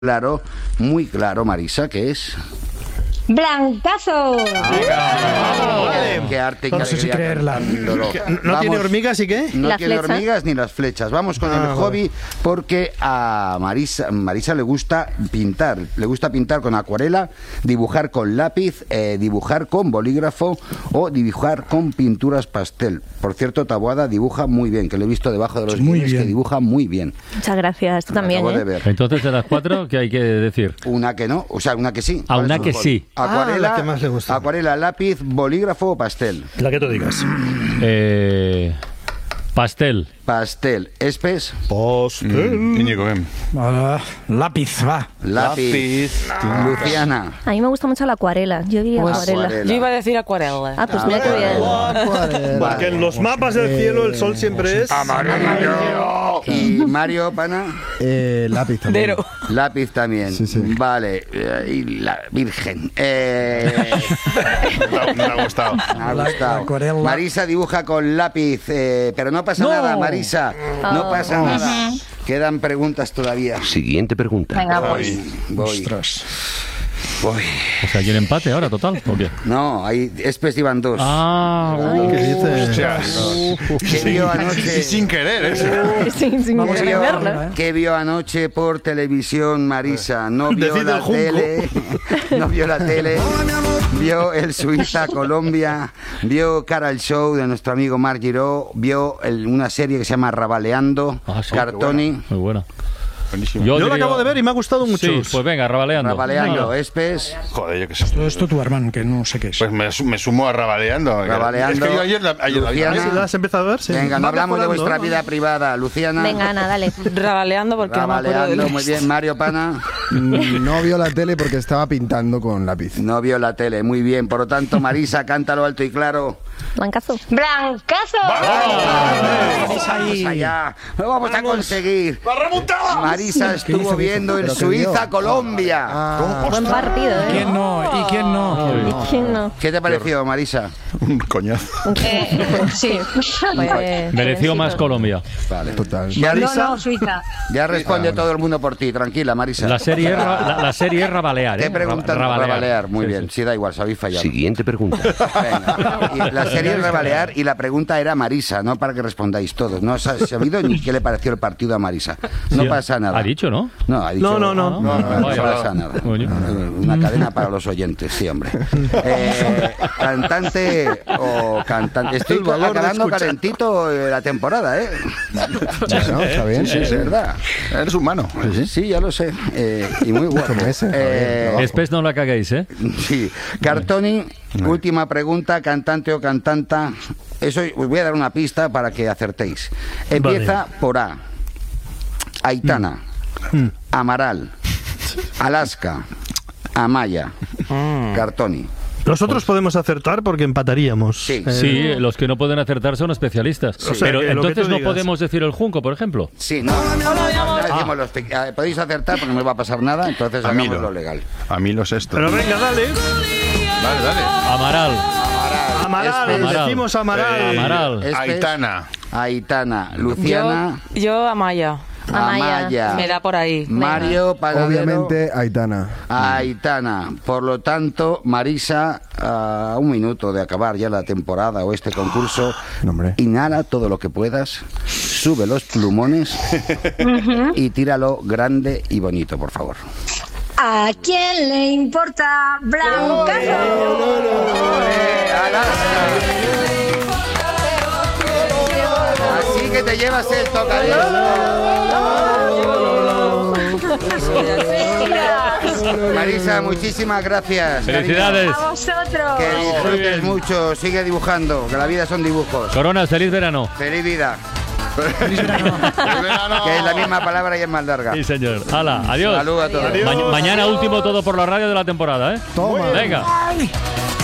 claro, muy claro, Marisa, que es... ¡Blancazo! ¡Qué arte y qué No sé si alegría creerla. cantándolo! ¿No tiene hormigas y qué? No ¿La tiene flecha? hormigas ni las flechas. Vamos con el hobby porque a Marisa le gusta pintar. Le gusta pintar con acuarela, dibujar con lápiz, dibujar con bolígrafo o dibujar con pinturas pastel. Por cierto, Taboada dibuja muy bien, que lo he visto debajo de los Muy guiones, bien. que dibuja muy bien. Muchas gracias, tú también, Acabo de ¿eh? ver. Entonces, de las cuatro, ¿qué hay que decir? Una que no, o sea, una que sí. Ah, ¿Cuál una es que tu hobby? sí. Acuarela, la que más le gusta. Acuarela, lápiz, bolígrafo o pastel. La que tú digas. Pastel. Pastel. Espes, Íñigo, ven. Lápiz, va. lápiz. Luciana. A mí me gusta mucho la acuarela. Yo diría acuarela. Yo iba a decir acuarela. Ah, pues mira qué bien. Porque en los mapas del cielo el sol siempre es... Amarillo. Y Mario, pana. Lápiz también. Dero. Lápiz también. Sí, sí. Vale. Y la Virgen. Me ha gustado. Me ha gustado. acuarela. Marisa dibuja con lápiz, pero no pasa nada, Marisa. No pasa nada. Quedan preguntas todavía. Siguiente pregunta. Venga, Voy. Voy. O sea, ¿hay un empate ahora, total? ¿O qué? No, hay Espes iban dos. ¿Qué dices? ¿Qué vio anoche? Y sin querer, eso. sin Vamos a querer llevarlo, verlo. ¿eh? ¿Qué vio anoche por televisión, Marisa? No vio Decide la el junco. tele, no vio la tele, vio el Suiza-Colombia, vio Cara al Show de nuestro amigo Marc Giró, vio una serie que se llama Rabaleando, Ah, sí, Cartoni, Muy buena. Buenísimo. Yo la diría- acabo de ver y me ha gustado mucho. Sí, pues venga, rabaleando. Rabaleando, No. Espes, Joder, yo qué sé. Todo esto tu hermano, que no sé qué es. Pues me sumo a Rabaleando. Rabaleando. Es que yo ayer la vi. Luciana. ¿Sí la has empezado a ver? Sí. venga, no Va hablamos de mejorando, vuestra ¿no? vida privada, Luciana. Venga, Ana, dale. Rabaleando porque no me acuerdo Rabaleando, del muy bien, Mario Pana. No vio la tele porque estaba pintando con lápiz. No vio la tele, muy bien. Por lo tanto, Marisa, cántalo alto y claro. Blancazo. ¡Blancazo! Vamos allá, lo vamos a conseguir. Marisa estuvo viendo el ¿Pero qué vio? Suiza-Colombia. Buen partido, ¿eh? ¿Quién no? ¿Y quién no? ¿Y quién no? ¿Qué te pareció, Marisa? Un coñazo. Sí. Pues, Mereció más Colombia. Vale. Total. Marisa, Suiza. ya responde todo el mundo por ti. Tranquila, Marisa. La serie es rabalear, ¿eh? Te preguntan Rabalear. Muy Sí, bien, sí. sí, da igual, sabéis fallado. Siguiente pregunta. Venga. Y la serie es Rabalear y la pregunta era Marisa, no para que respondáis todos. No has sabido ni qué le pareció el partido a Marisa. No Sí, pasa nada. Ha dicho, ¿no? No, ha dicho. No. No Vaya, pasa nada. Coño. Una cadena para los oyentes, sí, hombre. Cantante o cantante. Estoy El valor de acabando escuchar. calentito la temporada, ¿eh? Bueno, está bien. Sí, es verdad. Eres humano. Sí, ya lo sé. Y muy guapo. 8 meses, está bien, trabajo. Espes no la caguéis, ¿eh? Sí. Cartoni, última pregunta, cantante o cantanta. Eso os voy a dar una pista para que acertéis. Empieza por A. Aitana, Amaral, Alaska, Amaya, Cartoni. Nosotros podemos acertar porque empataríamos. Sí. Sí, los que no pueden acertar son especialistas. sea, Pero que lo que entonces tú no digas. podemos decir el junco, por ejemplo. Sí, no decimos podéis acertar porque no me va a pasar nada, entonces hagamos Amilo. lo legal. A mí los esto. Pero venga, dale. Dale. Amaral. Amaral, decimos Amaral. Amaral. Espes, Aitana. Aitana, Luciana, Yo Amaya. Amaya, Me da por ahí. Mario, Panadero, Obviamente, Aitana. Aitana. Por lo tanto, Marisa, a un minuto de acabar ya la temporada o este concurso, No, hombre. inhala todo lo que puedas, sube los plumones y tíralo grande y bonito, por favor. ¿A quién le importa Blancazo? Así que te llevas el tocadiscos. Marisa, muchísimas gracias. Felicidades. A vosotros. Que Muy disfrutes bien. mucho, sigue dibujando, que la vida son dibujos. Coronas, feliz verano. Feliz vida. Que es la misma palabra y es más larga. Sí, señor. Hala, adiós. Saludos a todos. Mañana último todo por la radio de la temporada, ¿eh? Toma. Venga.